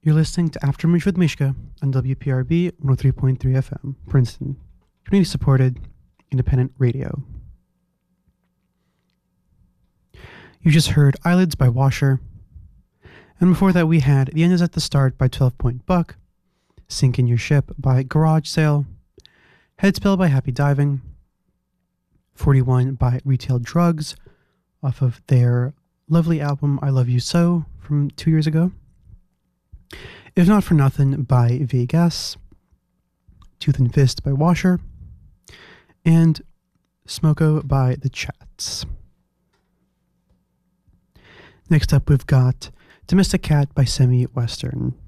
You're listening to Aftermath with Mishka on WPRB 103.3 FM, Princeton, community supported, independent radio. You just heard Eyelids by Washer, and before that we had The End Is at the Start by 12 Point Buck, Sink in Your Ship by Garage Sale, Headspell by Happy Diving, 41 by Retail Drugs off of their lovely album I Love You So from 2 years ago, If Not For Nothing by Vegas, Tooth and Fist by Washer, and Smoko by The Chats. Next up we've got Domestic Cat by Semi-Western.